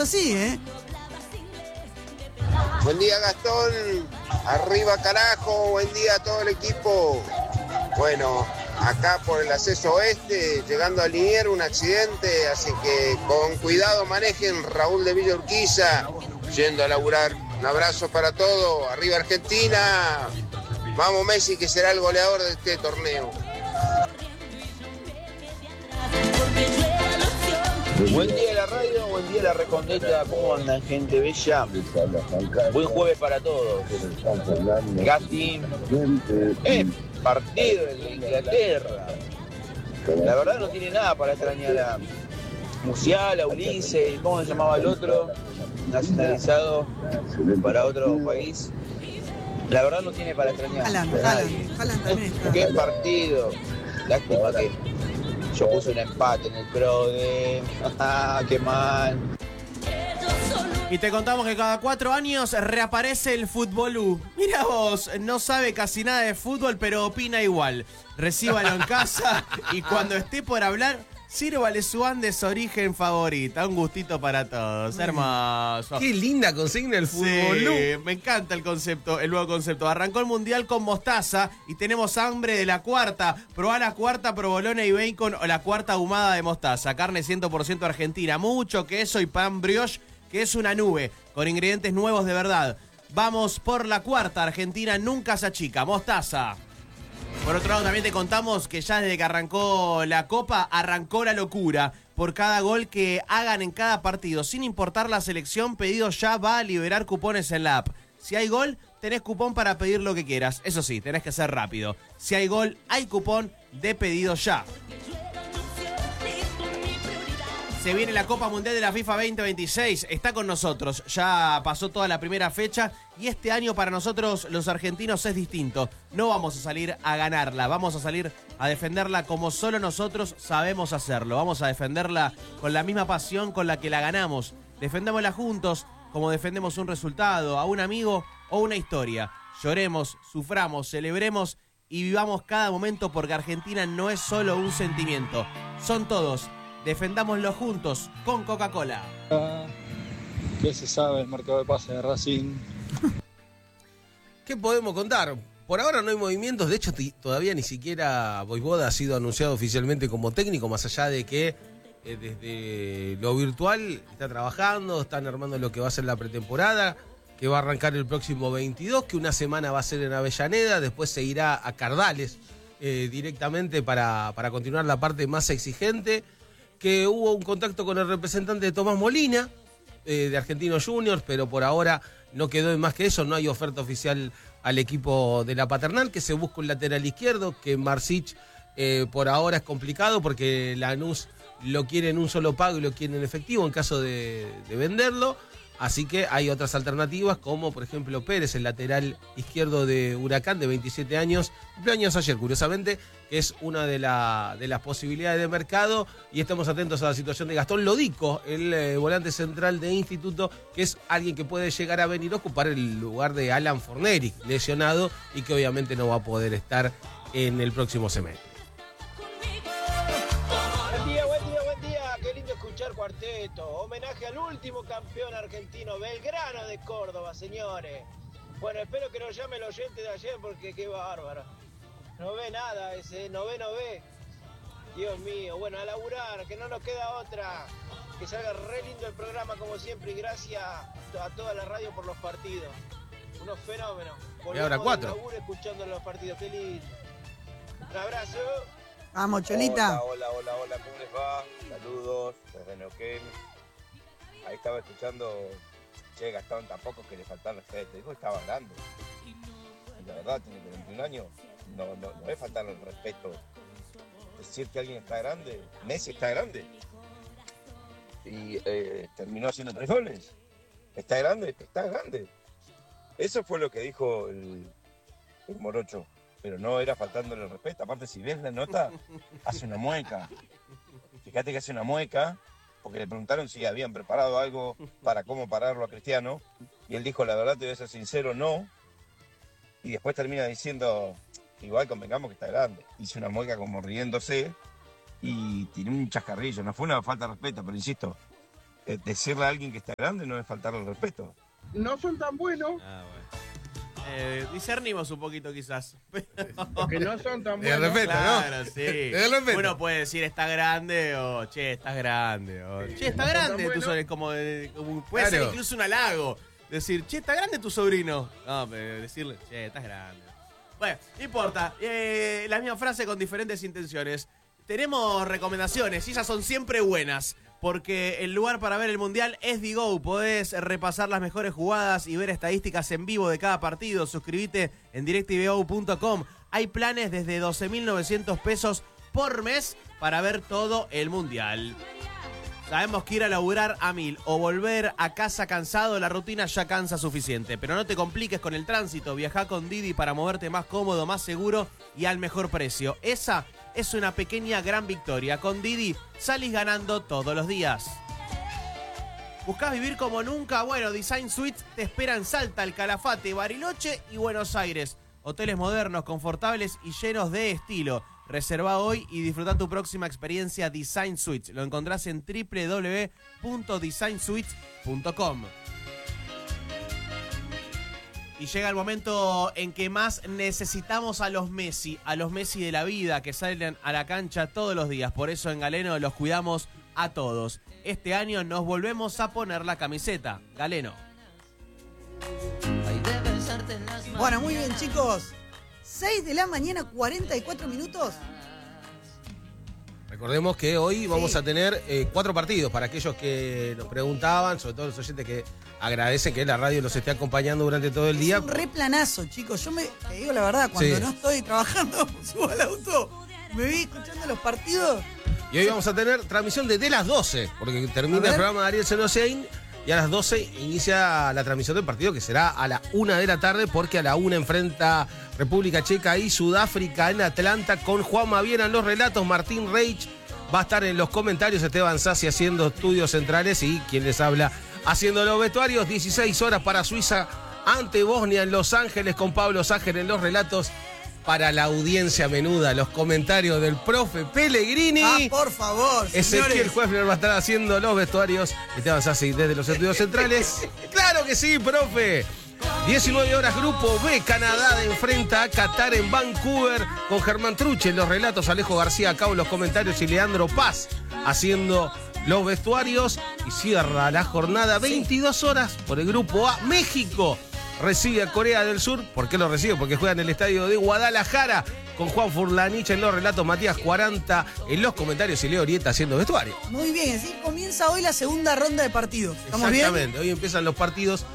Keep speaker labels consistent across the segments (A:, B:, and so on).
A: así, ¿eh?
B: Buen día, Gastón. Arriba, carajo. Buen día a todo el equipo. Bueno, acá por el acceso oeste, llegando a Liniers, un accidente, así que con cuidado manejen. Raúl de Villa Urquiza, yendo a laburar. Un abrazo para todos. Arriba, Argentina. Vamos, Messi, que será el goleador de este torneo.
C: Buen día la radio, buen día la Recondeta, ¿cómo andan, gente bella? Buen jueves para todos. Gasti, partido de Inglaterra. La verdad no tiene nada para extrañar a Musiala, Ulises, ¿cómo se llamaba el otro? Nacionalizado para otro país. La verdad no tiene para extrañar.
A: Haaland también está.
C: ¿Qué partido? Lástima que yo puse un empate en el PRODE. ¡Qué mal!
D: Y te contamos que cada 4 años reaparece el Futbolú. Mira vos, no sabe casi nada de fútbol, pero opina igual. Recíbalo en casa y cuando esté por hablar, sírvale su Andes origen favorita. Un gustito para todos. Hermoso.
E: Qué linda consigna el Futbolú.
D: Sí, me encanta el nuevo concepto. Arrancó el mundial con mostaza y tenemos hambre de la cuarta. Probá la cuarta provolone y bacon o la cuarta ahumada de mostaza. Carne 100% argentina, mucho queso y pan brioche, que es una nube, con ingredientes nuevos de verdad. Vamos por la cuarta, Argentina nunca se achica. Mostaza. Por otro lado, también te contamos que ya desde que arrancó la Copa, arrancó la locura. Por cada gol que hagan en cada partido, sin importar la selección, Pedido Ya va a liberar cupones en la app. Si hay gol, tenés cupón para pedir lo que quieras. Eso sí, tenés que ser rápido. Si hay gol, hay cupón de Pedido Ya. Se viene la Copa Mundial de la FIFA 2026, está con nosotros, ya pasó toda la primera fecha y este año para nosotros los argentinos es distinto. No vamos a salir a ganarla, vamos a salir a defenderla como solo nosotros sabemos hacerlo. Vamos a defenderla con la misma pasión con la que la ganamos. Defendémosla juntos como defendemos un resultado, a un amigo o una historia. Lloremos, suframos, celebremos y vivamos cada momento porque Argentina no es solo un sentimiento, son todos. Defendámoslo juntos con Coca-Cola.
F: ¿Qué se sabe del mercado de pases de Racing?
E: ¿Qué podemos contar? Por ahora no hay movimientos, de hecho todavía ni siquiera Vojvoda ha sido anunciado oficialmente como técnico, más allá de que desde lo virtual está trabajando, están armando lo que va a ser la pretemporada, que va a arrancar el próximo 22, que una semana va a ser en Avellaneda, después se irá a Cardales directamente para continuar la parte más exigente, que hubo un contacto con el representante de Tomás Molina, de Argentinos Juniors, pero por ahora no quedó en más que eso, no hay oferta oficial al equipo de la Paternal, que se busca un lateral izquierdo, que Marsic por ahora es complicado porque Lanús lo quiere en un solo pago y lo quiere en efectivo en caso de venderlo. Así que hay otras alternativas, como por ejemplo Pérez, el lateral izquierdo de Huracán, de 27 años, cumpleaños ayer, curiosamente, que es una de las posibilidades de mercado. Y estamos atentos a la situación de Gastón Lodico, el volante central de Instituto, que es alguien que puede llegar a venir a ocupar el lugar de Alan Forneri, lesionado, y que obviamente no va a poder estar en el próximo semestre.
G: Cuarteto, homenaje al último campeón argentino, Belgrano de Córdoba, señores. Bueno, espero que nos llame el oyente de ayer porque qué bárbaro. No ve nada ese, no ve. Dios mío, bueno, a laburar, que no nos queda otra. Que salga re lindo el programa como siempre y gracias a toda la radio por los partidos. Unos fenómenos.
E: Y ahora 4.
G: Laburo escuchando los partidos, qué lindo. Un abrazo.
A: Vamos, Cholita.
H: Hola, ¿cómo les va? Saludos desde Neuquén. Ahí estaba escuchando, che, Gastón, tampoco es que le faltaba respeto, dijo que estaba grande. Y la verdad, tiene 41 años, no es faltarle el respeto. Decir que alguien está grande, Messi está grande. Y terminó haciendo 3 goles. ¿Está grande? Está grande. Eso fue lo que dijo el morocho. Pero no era faltándole el respeto. Aparte, si ves la nota, hace una mueca. Fíjate que hace una mueca, porque le preguntaron si habían preparado algo para cómo pararlo a Cristiano. Y él dijo, la verdad, te voy a ser sincero, no. Y después termina diciendo, igual convengamos que está grande. Hizo una mueca como riéndose y tiró un chascarrillo. No fue una falta de respeto, pero insisto, decirle a alguien que está grande no es faltarle el respeto.
F: No son tan buenos.
D: Ah, bueno. Discernimos un poquito quizás.
F: Porque no son tan
E: De
F: buenos.
E: respeto,
D: Claro,
E: ¿no?
D: sí.
E: De respeto.
D: Uno puede decir está grande o che, estás grande. O che, está grande.
F: Bueno.
D: Tú sabes, puede ser
E: Claro.
D: incluso un halago. Decir, che, está grande tu sobrino. No, pero decirle, che, estás grande. Bueno, no importa. La misma frase con diferentes intenciones. Tenemos recomendaciones y ellas son siempre buenas. Porque el lugar para ver el Mundial es Digo. Podés repasar las mejores jugadas y ver estadísticas en vivo de cada partido. Suscríbete en directvigo.com. Hay planes desde 12.900 pesos por mes para ver todo el Mundial. Sabemos que ir a laburar a 1000 o volver a casa cansado, la rutina ya cansa suficiente. Pero no te compliques con el tránsito. Viajá con Didi para moverte más cómodo, más seguro y al mejor precio. Esa es una pequeña gran victoria. Con Didi salís ganando todos los días. ¿Buscás vivir como nunca? Bueno, Design Suites te espera en Salta, El Calafate, Bariloche y Buenos Aires. Hoteles modernos, confortables y llenos de estilo. Reserva hoy y disfruta tu próxima experiencia Design Suites. Lo encontrás en www.designsuites.com. Y llega el momento en que más necesitamos a los Messi de la vida, que salen a la cancha todos los días. Por eso en Galeno los cuidamos a todos. Este año nos volvemos a poner la camiseta. Galeno.
A: Bueno, muy bien, chicos. 6 de la mañana, 44 minutos.
E: Recordemos que hoy vamos
A: Sí.
E: a tener 4 partidos para aquellos que nos preguntaban, sobre todo los oyentes que agradecen que la radio los esté acompañando durante todo el día.
A: Es un replanazo, chicos. Yo te digo la verdad, cuando
E: Sí.
A: no estoy trabajando, subo al auto, me vi escuchando los partidos.
E: Y hoy vamos a tener transmisión desde las 12, porque termina
A: A ver.
E: el programa de Ariel Senosein y a las 12 inicia la transmisión del partido, que será a la 1 de la tarde, porque a la 1 enfrenta República Checa y Sudáfrica en Atlanta con Juan Maviera en los relatos, Martín Reich va a estar en los comentarios, Esteban Sassi haciendo estudios centrales y quien les habla haciendo los vestuarios. 16 horas para Suiza ante Bosnia en Los Ángeles con Pablo Ságer en los relatos. Para la audiencia menuda, los comentarios del profe Pellegrini.
A: Ah, por favor,
E: Ezequiel
A: señores.
E: Huefner va a estar haciendo los vestuarios. Esteban Sassi desde los estudios centrales. ¡Claro que sí, profe! 19 horas, Grupo B, Canadá enfrenta a Qatar en Vancouver con Germán Truche en los relatos, Alejo García acá en los comentarios y Leandro Paz haciendo los vestuarios. Y cierra la jornada 22 horas por el Grupo A, México recibe a Corea del Sur. ¿Por qué lo recibe? Porque juega en el estadio de Guadalajara con Juan Furlanich en los relatos, Matías 40 en los comentarios y Leo Orieta haciendo vestuario.
A: Muy bien, así comienza hoy la segunda ronda de partidos. ¿Estamos bien?
E: Exactamente, hoy empiezan los partidos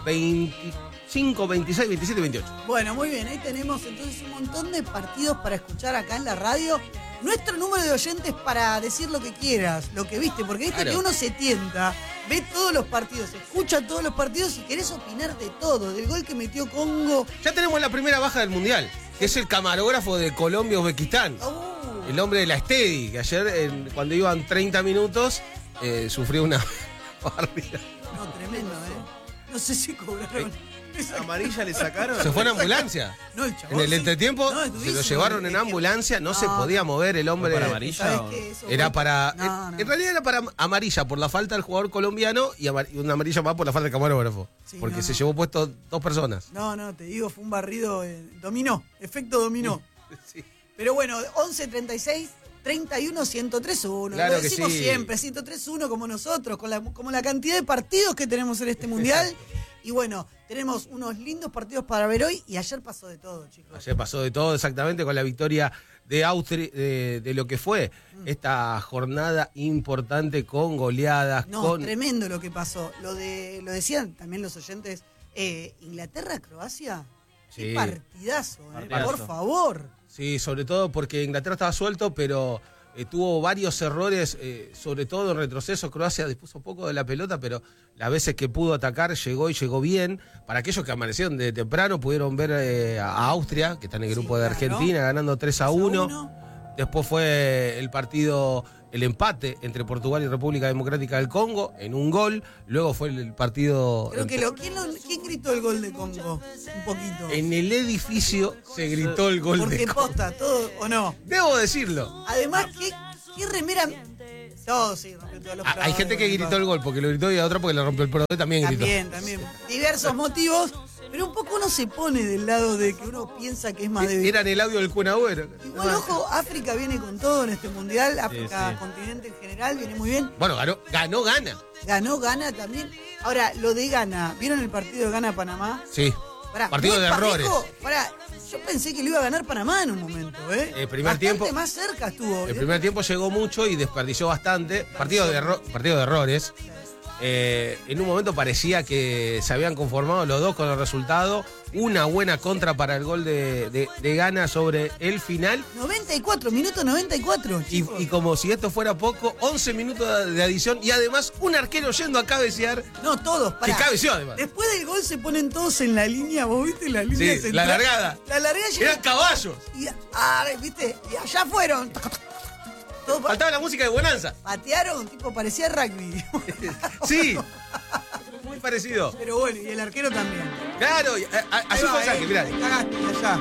E: 25, 26, 27 y 28.
A: Bueno, muy bien, ahí tenemos entonces un montón de partidos para escuchar acá en la radio. Nuestro número de oyentes para decir lo que quieras, lo que viste, porque viste
E: Claro.
A: que uno se tienta, ve todos los partidos, escucha todos los partidos y querés opinar de todo, del gol que metió Congo.
E: Ya tenemos la primera baja del Mundial, que es el camarógrafo de Colombia-Uzbekistán. El hombre de la Steady, que ayer, cuando iban 30 minutos, sufrió una barrida.
A: No, tremendo, ¿eh? No sé si cobraron.
D: ¿Amarilla le sacaron?
E: Se fue en ambulancia.
A: No, el chabón,
E: En el
A: sí.
E: entretiempo
A: No, es
E: se lo
A: durísimo,
E: llevaron en
A: es que-
E: ambulancia, no se
A: No,
E: podía
A: no.
E: mover el hombre.
D: ¿Fue para amarilla?
A: ¿Sabés
D: o-
A: qué? Eso
E: Era
A: fue-
E: para.
A: No, no.
E: En realidad era para amarilla por la falta del jugador colombiano y una amarilla más por la falta del camarógrafo.
A: Sí,
E: porque
A: no,
E: se
A: no.
E: llevó puesto 2 personas.
A: No, te digo, fue un barrido, dominó, efecto dominó.
E: Sí.
A: Pero bueno, 11 36 31 1031.
E: Claro
A: Lo
E: que
A: decimos
E: sí.
A: siempre, 1031 como nosotros, como la cantidad de partidos que tenemos en este mundial. Y bueno, tenemos unos lindos partidos para ver hoy y ayer pasó de todo, chicos.
E: Ayer pasó de todo exactamente con la victoria de Austria, de lo que fue esta jornada importante con goleadas.
A: No,
E: con
A: tremendo lo que pasó. Lo decían también los oyentes, Inglaterra-Croacia. Qué
E: Sí.
A: partidazo,
D: Partidazo.
A: por favor.
E: Sí, sobre todo porque Inglaterra estaba suelto, pero tuvo varios errores, sobre todo en retroceso. Croacia dispuso poco de la pelota, pero las veces que pudo atacar llegó y llegó bien. Para aquellos que amanecieron de temprano, pudieron ver a Austria, que está en el
A: Sí,
E: grupo de
A: claro.
E: Argentina, ganando 3-1. Después fue el partido, el empate entre Portugal y República Democrática del Congo en un gol. Luego fue el partido.
A: Creo que ¿quién gritó el gol de Congo? Un poquito.
E: En el edificio se gritó el gol
A: Porque
E: de Congo.
A: posta, todo o no.
E: Debo decirlo.
A: Además, ¿qué remera? Todos, sí, rompió todos los
E: Hay gente que gritó el gol porque lo gritó y a otra porque le rompió el prodé también gritó.
A: También. Diversos motivos, pero un poco uno se pone del lado de que uno piensa que es más débil.
E: Era en el audio del Kun Agüero.
A: Igual, ojo, África viene con todo en este mundial. África, continente en general, viene muy bien.
E: Bueno, ganó Ghana.
A: Ganó Ghana también. Ahora, lo de Ghana, ¿vieron el partido de Ghana-Panamá?
E: Sí. Partido de errores.
A: Yo pensé que lo iba a ganar Panamá en un momento, ¿eh?
E: El primer tiempo
A: más cerca estuvo.
E: El primer tiempo llegó mucho y desperdició bastante. Partido de errores. En un momento parecía que se habían conformado los dos con el resultado. Una buena contra para el gol de Ghana sobre el final.
A: 94, minuto 94.
E: Y como si esto fuera poco, 11 minutos de adición y además un arquero yendo a cabecear.
A: No, todos,
E: pará. Que cabeceó además.
A: Después del gol se ponen todos en la línea, ¿vos viste la línea
E: sí,
A: central?
E: La largada. Eran caballos.
A: ¿Viste? Y allá fueron.
E: Faltaba la música de Bonanza.
A: Patearon, parecía rugby.
E: Sí, muy parecido.
A: Pero bueno, y el arquero también.
E: Claro, así fue el saque, mirá.
A: Allá.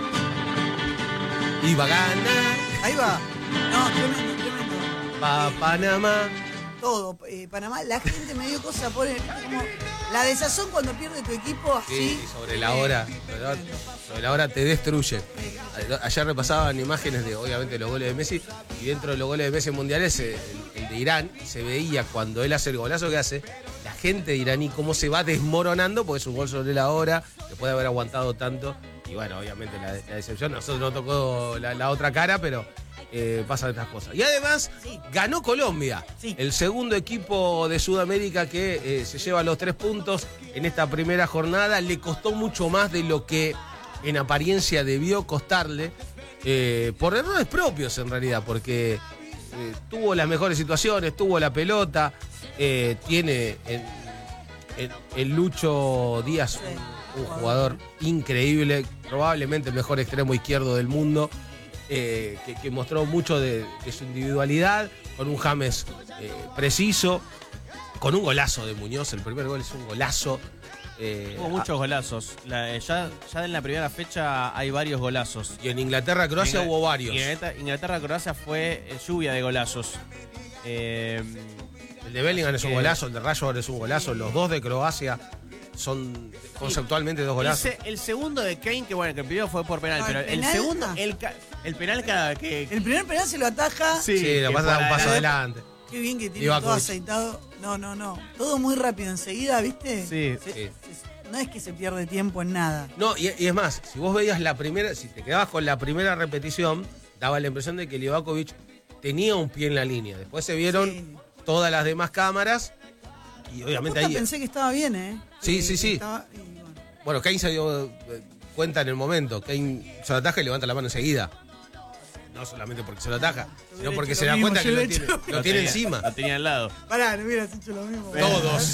E: Iba a ganar.
A: Ahí va. No, tremendo.
E: Va Panamá.
A: Todo. Panamá, la gente me dio cosa por como la desazón cuando pierde tu equipo así.
E: Sí, sobre la hora. Sobre la hora te destruye. Ayer repasaban imágenes de, obviamente, los goles de Messi. Y dentro de los goles de Messi mundiales, el de Irán, se veía cuando él hace el golazo que hace, la gente iraní cómo se va desmoronando, porque es un gol sobre la hora, después de haber aguantado tanto. Y bueno, obviamente la decepción, nosotros no tocó la otra cara, pero pasan estas cosas. Y además, ganó Colombia, el segundo equipo de Sudamérica que se lleva los 3 puntos en esta primera jornada. Le costó mucho más de lo que en apariencia debió costarle, por errores propios en realidad, porque tuvo las mejores situaciones, tuvo la pelota, tiene el Lucho Díaz, un jugador increíble, probablemente el mejor extremo izquierdo del mundo, que mostró mucho de su individualidad, con un James preciso, con un golazo de Muñoz. El primer gol es un golazo.
D: Hubo muchos golazos. Ya en la primera fecha hay varios golazos.
E: Y en Inglaterra-Croacia hubo varios.
D: Y en Inglaterra-Croacia fue lluvia de golazos.
E: El de Bellingham es un golazo, el de Rashford es un golazo. Los dos de Croacia son conceptualmente dos golazos.
D: El segundo de Kane, que bueno, que el primero fue por penal, pero el segundo, el penal que...
A: El primer penal se lo ataja.
E: Sí, lo pasa un paso adelante.
A: Qué bien que tiene todo aceitado. No. Todo muy rápido enseguida, ¿viste?
E: Sí.
A: No es que se pierde tiempo en nada.
E: No, y es más, si vos veías la primera, si te quedabas con la primera repetición, daba la impresión de que Livakovic tenía un pie en la línea. Después se vieron todas las demás cámaras y obviamente ahí...
A: pensé que estaba bien, ¿eh?
E: Sí. Bueno, Kane se dio cuenta en el momento. Kane se lo ataja y levanta la mano enseguida. No solamente porque se lo ataja, sino porque se da cuenta que lo tiene encima.
D: Lo tenía al lado.
A: Pará, no hubieras hecho lo mismo.
E: Todos.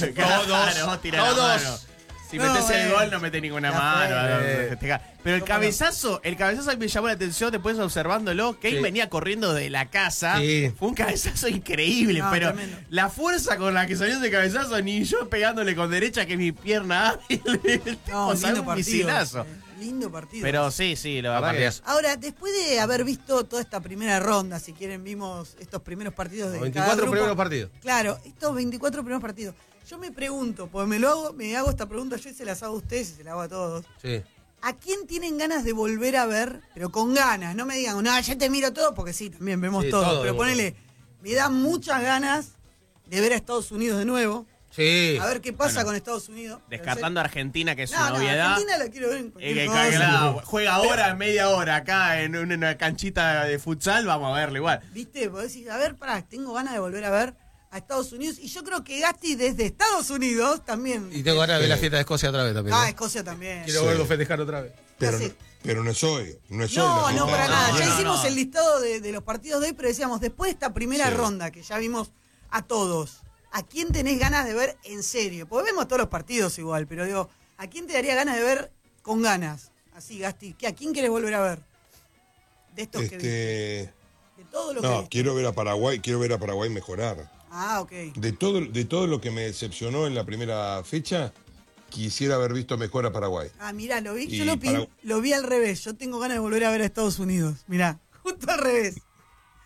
D: Si metes el gol, no metes ninguna mano. Pero el cabezazo a mí me llamó la atención después observándolo. Kane venía corriendo de la casa.
E: Sí.
D: Fue un cabezazo increíble, pero tremendo. La fuerza con la que salió ese cabezazo, ni yo pegándole con derecha, que es mi pierna hábil.
A: Lindo partido. Lindo partido.
D: Pero sí, la verdad que...
A: Ahora, después de haber visto toda esta primera ronda, si quieren, vimos estos primeros partidos de
E: 24
A: cada grupo,
E: primeros partidos.
A: Claro, estos 24 primeros partidos. Yo me pregunto, porque me hago esta pregunta yo y se las hago a ustedes y se las hago a todos.
E: Sí.
A: ¿A quién tienen ganas de volver a ver? Pero con ganas, no me digan, no, ya te miro todo, porque sí, también vemos todo. Pero ponele, me da muchas ganas de ver a Estados Unidos de nuevo.
E: Sí.
A: A ver qué pasa con Estados Unidos.
D: Descartando a Argentina, que es una novedad.
A: Argentina la quiero ver en cualquier cosa.
D: Juega ahora, media hora acá en una canchita de futsal, vamos a verlo igual.
A: ¿Viste? Vos decís, a ver, tengo ganas de volver a ver a Estados Unidos. Y yo creo que Gasti desde Estados Unidos también.
E: Y tengo ganas de ver la fiesta de Escocia otra vez también.
A: Escocia también.
E: Quiero verlo festejar otra vez.
F: Pero no es hoy. No
A: para nada. Ya hicimos el listado de los partidos de hoy, pero decíamos, después de esta primera ronda que ya vimos a todos, ¿a quién tenés ganas de ver en serio? Porque vemos todos los partidos igual, pero digo, ¿a quién te daría ganas de ver con ganas? Así, Gasti, ¿a quién querés volver a ver? De estos que viste. De todo lo que viste.
F: Quiero ver a Paraguay mejorar.
A: Ah, ok.
F: De todo lo que me decepcionó en la primera fecha, quisiera haber visto mejor a Paraguay.
A: Mirá, lo vi, yo lo vi al revés. Yo tengo ganas de volver a ver a Estados Unidos. Mirá, justo al revés.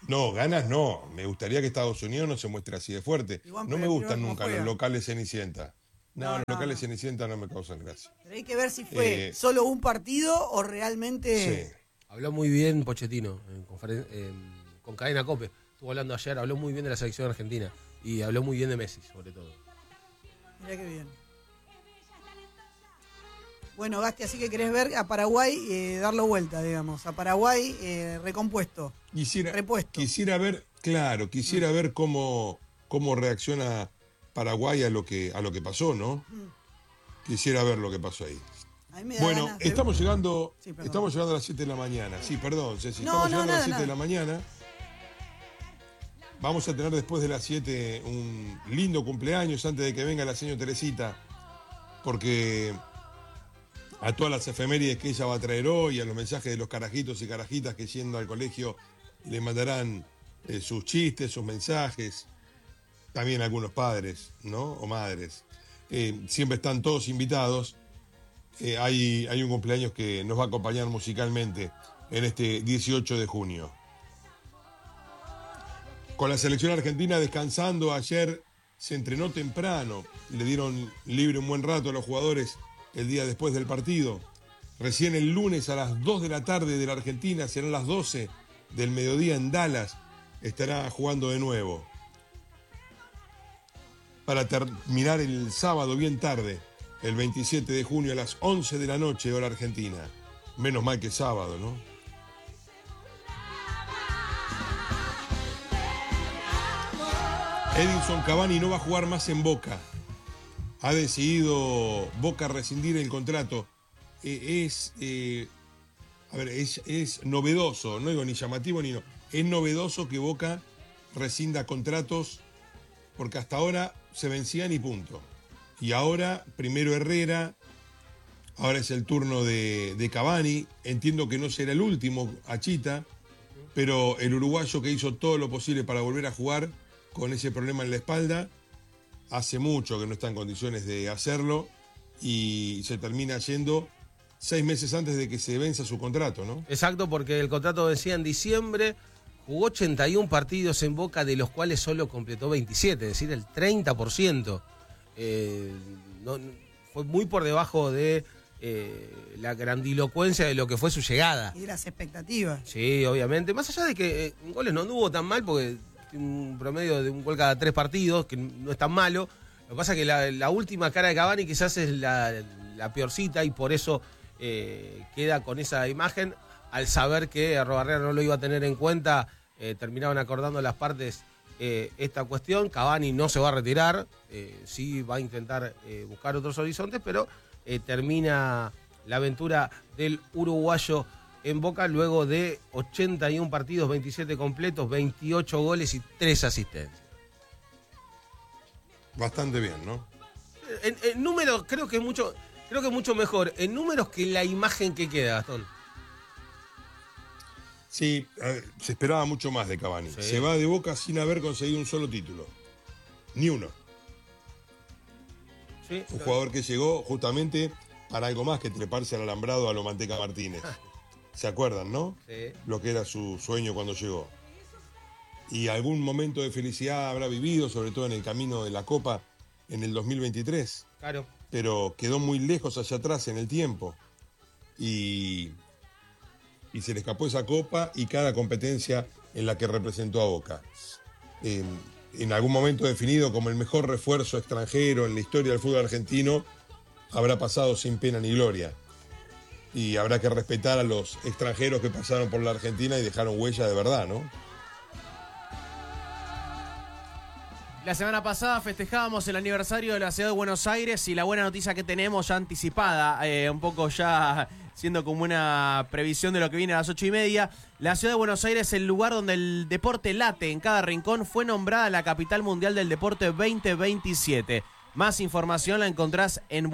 F: No, ganas no. Me gustaría que Estados Unidos no se muestre así de fuerte.
A: Igual,
F: No me
A: pero
F: gustan
A: no
F: nunca
A: juega.
F: los locales Cenicienta. No, los
A: No,
F: locales
A: no.
F: Cenicienta no me causan gracia.
A: Pero hay que ver si fue
F: Eh,
A: solo un partido o realmente...
F: Sí.
E: Habló muy bien Pochettino con Cadena Cope. Estuvo hablando ayer, habló muy bien de la selección argentina. Y habló muy bien de Messi, sobre todo.
A: Mirá qué bien. Bueno, Gasti, así que querés ver a Paraguay darlo vuelta, digamos. A Paraguay recompuesto. Repuesto.
F: Quisiera ver, claro, quisiera ver cómo reacciona Paraguay a lo que pasó, ¿no? Quisiera ver lo que pasó ahí.
A: A mí me da
F: Bueno,
A: ganas de-
F: estamos llegando
A: Sí, perdón.
F: a las 7 de la mañana. Sí, perdón, Ceci,
A: No,
F: estamos llegando a las 7
A: nada.
F: de la mañana. Vamos a tener después de las 7 un lindo cumpleaños antes de que venga la señora Teresita, porque a todas las efemérides que ella va a traer hoy, a los mensajes de los carajitos y carajitas que yendo al colegio le mandarán sus chistes, sus mensajes, también algunos padres, ¿no? O madres. Siempre están todos invitados. Hay un cumpleaños que nos va a acompañar musicalmente en este 18 de junio. Con la selección argentina descansando, ayer se entrenó temprano, le dieron libre un buen rato a los jugadores el día después del partido. Recién el lunes a las 2 de la tarde de la Argentina, serán las 12 del mediodía en Dallas, estará jugando de nuevo. Para terminar el sábado bien tarde, el 27 de junio a las 11 de la noche, hora argentina. Menos mal que sábado, ¿no? Edinson Cavani no va a jugar más en Boca. Ha decidido Boca rescindir el contrato. Es novedoso, no digo ni llamativo ni no. Es novedoso que Boca rescinda contratos porque hasta ahora se vencían y punto. Y ahora, primero Herrera, ahora es el turno de Cavani. Entiendo que no será el último, Achita, pero el uruguayo que hizo todo lo posible para volver a jugar con ese problema en la espalda, hace mucho que no está en condiciones de hacerlo y se termina yendo 6 meses antes de que se venza su contrato, ¿no?
E: Exacto, porque el contrato vencía en diciembre, jugó 81 partidos en Boca, de los cuales solo completó 27, es decir, el 30%. Fue muy por debajo de la grandilocuencia de lo que fue su llegada.
A: Y de las expectativas.
E: Sí, obviamente. Más allá de que en goles no anduvo tan mal, porque tiene un promedio de un gol cada 3 partidos, que no es tan malo. Lo que pasa es que la última cara de Cavani quizás es la peorcita y por eso queda con esa imagen. Al saber que Arrobarrera no lo iba a tener en cuenta, terminaban acordando las partes esta cuestión. Cavani no se va a retirar, sí va a intentar buscar otros horizontes, pero termina la aventura del uruguayo en Boca luego de 81 partidos, 27 completos, 28 goles y 3 asistencias.
F: Bastante bien, ¿no?
E: En números creo que mucho mejor. En números que la imagen que queda, Gastón.
F: Sí, se esperaba mucho más de Cavani.
E: Sí.
F: Se va de Boca sin haber conseguido un solo título. Ni uno.
E: Sí,
F: Un jugador que llegó justamente para algo más que treparse al alambrado a lo Manteca Martínez. ¿Se acuerdan, no?
E: Sí.
F: Lo que era su sueño cuando llegó. Y algún momento de felicidad habrá vivido, sobre todo en el camino de la Copa en el 2023.
E: Claro.
F: Pero quedó muy lejos allá atrás en el tiempo. Y se le escapó esa Copa y cada competencia en la que representó a Boca. En algún momento definido como el mejor refuerzo extranjero en la historia del fútbol argentino, habrá pasado sin pena ni gloria. Y habrá que respetar a los extranjeros que pasaron por la Argentina y dejaron huella de verdad, ¿no?
D: La semana pasada festejábamos el aniversario de la ciudad de Buenos Aires y la buena noticia que tenemos ya anticipada, un poco ya siendo como una previsión de lo que viene a las 8:30. La ciudad de Buenos Aires, el lugar donde el deporte late en cada rincón, fue nombrada la capital mundial del deporte 2027. Más información la encontrás en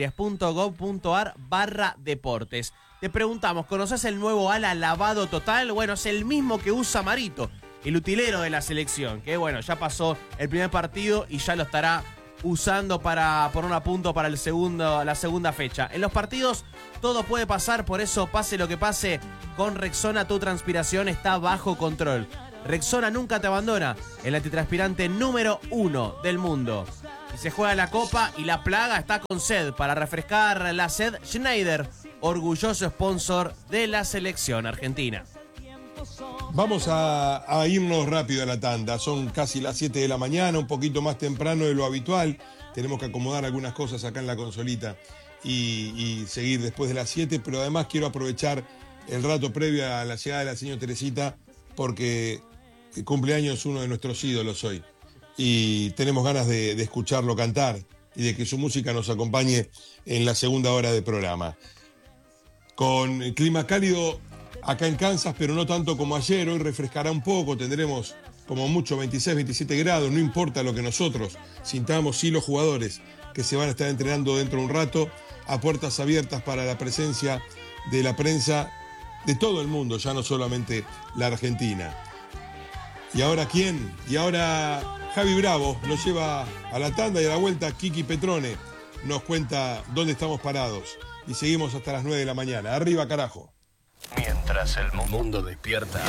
D: buenosaires.gov.ar/deportes. Te preguntamos, ¿conoces el nuevo ala lavado total? Bueno, es el mismo que usa Marito, el utilero de la selección, que bueno, ya pasó el primer partido y ya lo estará usando para poner a punto para la segunda fecha. En los partidos todo puede pasar, por eso pase lo que pase, con Rexona tu transpiración está bajo control. Rexona nunca te abandona, el antitranspirante número 1 del mundo. Y se juega la Copa y la plaga está con sed. Para refrescar la sed, Schneider, orgulloso sponsor de la selección argentina.
F: Vamos a irnos rápido a la tanda. Son casi las 7 de la mañana, un poquito más temprano de lo habitual. Tenemos que acomodar algunas cosas acá en la consolita y seguir después de las 7, pero además quiero aprovechar el rato previo a la llegada de la señora Teresita porque el cumpleaños es uno de nuestros ídolos hoy y tenemos ganas de escucharlo cantar y de que su música nos acompañe en la segunda hora del programa. Con el clima cálido acá en Kansas, pero no tanto como ayer, hoy refrescará un poco, tendremos como mucho 26, 27 grados, no importa lo que nosotros sintamos, sí los jugadores que se van a estar entrenando dentro de un rato, a puertas abiertas para la presencia de la prensa de todo el mundo, ya no solamente la Argentina. ¿Y ahora quién? Y ahora Javi Bravo nos lleva a la tanda y a la vuelta Kiki Petrone nos cuenta dónde estamos parados. Y seguimos hasta las 9 de la mañana. Arriba, carajo.
I: Mientras el mundo despierta,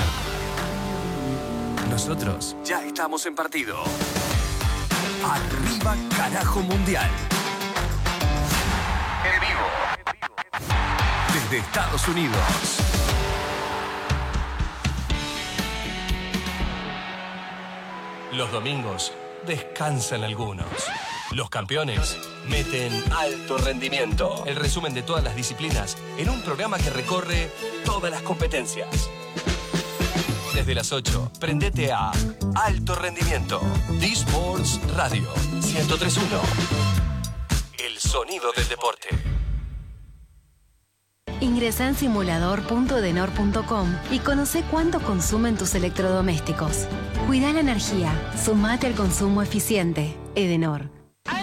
I: nosotros ya estamos en partido. Arriba, carajo mundial. En vivo. Desde Estados Unidos. Los domingos descansan algunos. Los campeones meten alto rendimiento. El resumen de todas las disciplinas en un programa que recorre todas las competencias. Desde las 8, prendete a Alto Rendimiento. D-Sports Radio 103.1. El sonido del deporte.
J: Ingresá en simulador.edenor.com y conoce cuánto consumen tus electrodomésticos. Cuida la energía. Sumate al consumo eficiente. Edenor.